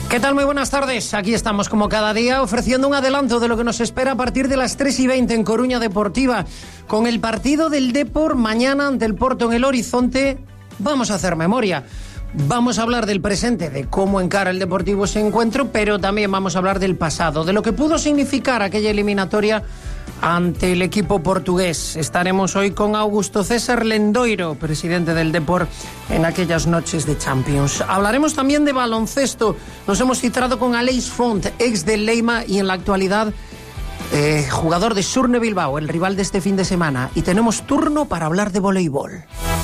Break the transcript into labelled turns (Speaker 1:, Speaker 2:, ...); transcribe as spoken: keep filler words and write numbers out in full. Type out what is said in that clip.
Speaker 1: ¿Qué tal? Muy buenas tardes. Aquí estamos como cada día ofreciendo un adelanto de lo que nos espera a partir de las tres y veinte en Coruña Deportiva. Con el partido del Depor mañana ante el Porto en el horizonte, vamos a hacer memoria. Vamos a hablar del presente, de cómo encara el Deportivo ese encuentro, pero también vamos a hablar del pasado, de lo que pudo significar aquella eliminatoria ante el equipo portugués. Estaremos hoy con Augusto César Lendoiro, presidente del Depor, en aquellas noches de Champions. Hablaremos también de baloncesto. Nos hemos citado con Aleix Font, ex del Leima y en la actualidad eh, jugador de Surne Bilbao, el rival de este fin de semana. Y tenemos turno para hablar de voleibol.